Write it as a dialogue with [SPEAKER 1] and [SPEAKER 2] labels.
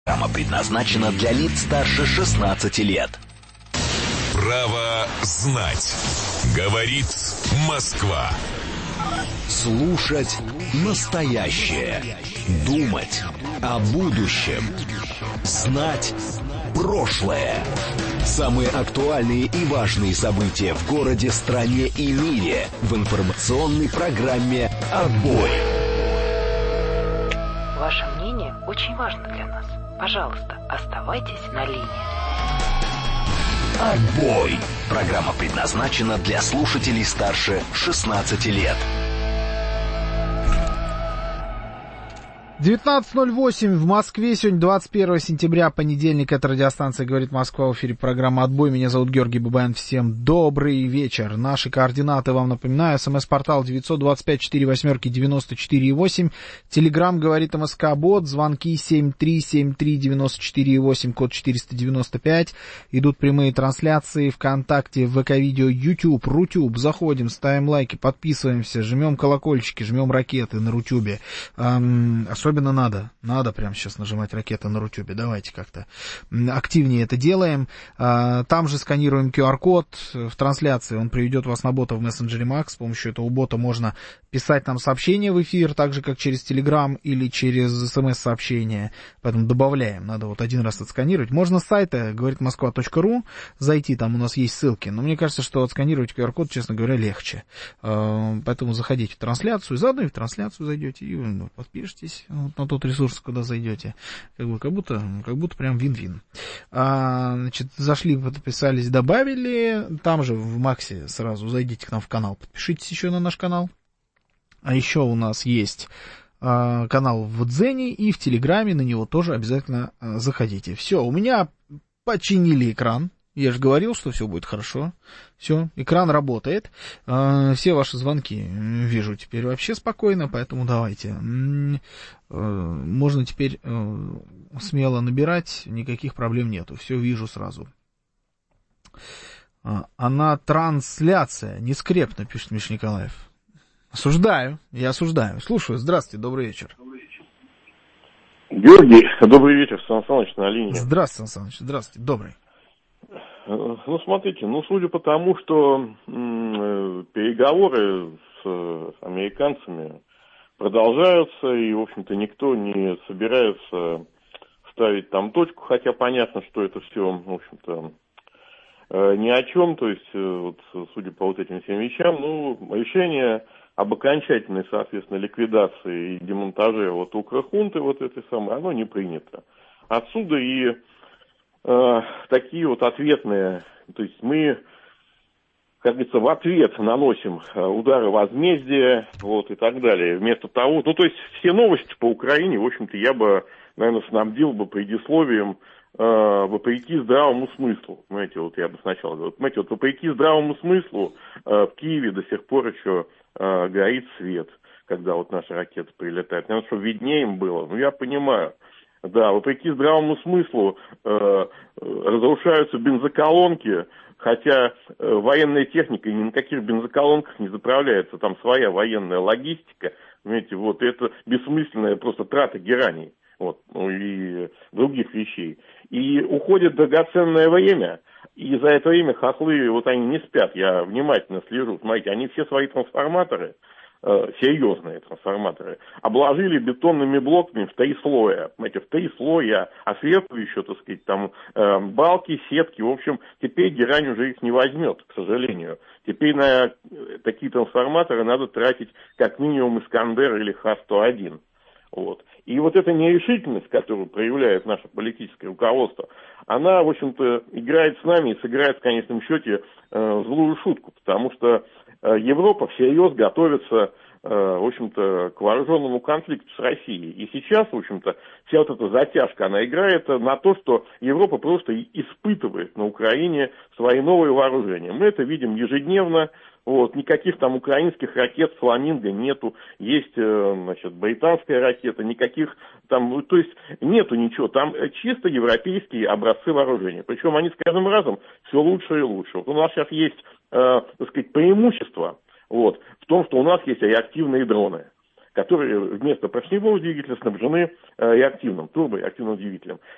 [SPEAKER 1] Программа предназначена для лиц старше 16 лет.
[SPEAKER 2] Право знать. Говорит Москва.
[SPEAKER 1] Слушать настоящее. Думать о будущем. Знать прошлое. Самые актуальные и важные события в городе, стране и мире в информационной программе «Отбой».
[SPEAKER 3] Ваше мнение очень важно для нас. Пожалуйста, оставайтесь на линии.
[SPEAKER 1] «Отбой». Программа предназначена для слушателей старше 16 лет.
[SPEAKER 4] 19:08 в Москве. Сегодня 21 сентября, понедельник. Это радиостанция «Говорит Москва». В эфире программа «Отбой». Меня зовут Георгий Бабаян. Всем добрый вечер. Наши координаты вам напоминаю. СМС-портал 925-48-94-8. Телеграм «Говорит МСК Бот». Звонки 7373-94-8, код 495. Идут прямые трансляции ВКонтакте, ВК-видео, YouTube, Рутюб. Заходим, ставим лайки, подписываемся, жмем колокольчики, жмем ракеты на Рутюбе. Особенно надо прямо сейчас нажимать ракеты на Рутюбе. Давайте как-то активнее это делаем. Там же сканируем QR-код в трансляции. Он приведет вас на бота в мессенджере Макс. С помощью этого бота можно писать нам сообщения в эфир, так же, как через Telegram или через смс-сообщения. Поэтому добавляем. Надо вот один раз отсканировать. Можно с сайта говоритмосква.ру зайти. Там у нас есть ссылки. Но мне кажется, что отсканировать QR-код, честно говоря, легче. Поэтому заходите в трансляцию. Заодно и в трансляцию зайдете и подпишитесь на тот ресурс, куда зайдете. Как будто прям вин-вин. Значит, зашли, подписались, добавили. Там же в Максе сразу зайдите к нам в канал. Подпишитесь еще на наш канал. А еще у нас есть канал в Дзене и в Телеграме. На него тоже обязательно заходите. Все, у меня починили экран. Я же говорил, что все будет хорошо. Все, экран работает. Все ваши звонки вижу теперь вообще спокойно, поэтому давайте. Можно теперь смело набирать, никаких проблем нету. Все вижу сразу. Она трансляция, не скрепно, пишет Миша Николаев. Я осуждаю. Слушаю, здравствуйте, добрый вечер.
[SPEAKER 5] Георгий, добрый вечер, Сан Саныч на линии.
[SPEAKER 4] Здравствуйте, Сан Саныч, здравствуйте, добрый.
[SPEAKER 5] Ну, смотрите, судя по тому, что переговоры с американцами продолжаются, и, в общем-то, никто не собирается ставить там точку, хотя понятно, что это все, в общем-то, ни о чем, то есть, вот, судя по вот этим всем вещам, решение об окончательной, соответственно, ликвидации и демонтаже вот укрхунты вот этой самой, оно не принято. Отсюда и такие вот ответные, то есть мы, как говорится, в ответ наносим удары возмездия, вот, и так далее. Вместо того, то есть все новости по Украине, в общем-то, я бы, наверное, снабдил бы предисловием вопреки здравому смыслу. Понимаете, вот я бы сначала говорил, понимаете, вот вопреки здравому смыслу в Киеве до сих пор еще горит свет, когда вот наши ракеты прилетают. Наверное, что виднее им было, я понимаю. Да, вопреки здравому смыслу разрушаются бензоколонки, хотя военная техника ни на каких бензоколонках не заправляется, там своя военная логистика, понимаете, вот, это бессмысленная просто трата гераний, вот, и других вещей. И уходит драгоценное время, и за это время хохлы, вот они не спят, я внимательно слежу, смотрите, они все свои трансформаторы, серьезные трансформаторы, обложили бетонными блоками в 3 слоя. Понимаете, в 3 слоя, а сверху еще, так сказать, там балки, сетки. В общем, теперь герань уже их не возьмет, к сожалению. Теперь на такие трансформаторы надо тратить как минимум Искандер или Х-101. Вот. И вот эта нерешительность, которую проявляет наше политическое руководство, она, в общем-то, играет с нами и сыграет в конечном счете злую шутку, потому что Европа всерьез готовится, в общем-то, к вооруженному конфликту с Россией. И сейчас, в общем-то, вся вот эта затяжка, она играет на то, что Европа просто испытывает на Украине свои новые вооружения. Мы это видим ежедневно. Вот, никаких там украинских ракет «Фламинго» нету, есть, значит, британская ракета, никаких там, то есть нету ничего, там чисто европейские образцы вооружения, причем они с каждым разом все лучше и лучше. Вот у нас сейчас есть, так сказать, преимущество, вот, в том, что у нас есть реактивные дроны, которые вместо поршневого двигателя снабжены реактивным, турбореактивным двигателем.